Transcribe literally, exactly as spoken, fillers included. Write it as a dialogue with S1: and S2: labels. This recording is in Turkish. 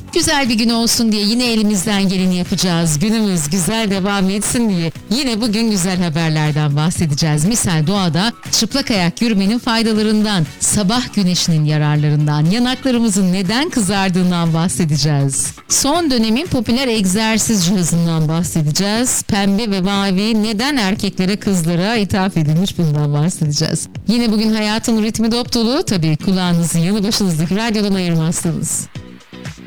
S1: Güzel bir gün olsun diye yine elimizden geleni yapacağız. Günümüz güzel devam etsin diye yine bugün güzel haberlerden bahsedeceğiz. Misal doğada çıplak ayak yürümenin faydalarından, sabah güneşinin yararlarından, yanaklarımızın neden kızardığından bahsedeceğiz. Son dönemin popüler egzersiz cihazından bahsedeceğiz. Pembe ve mavi neden erkeklere kızlara ithaf edilmiş bundan bahsedeceğiz. Yine bugün hayatın ritmi dop dolu. Tabii kulağınızı yanı başınızdaki radyodan ayırmazsınız.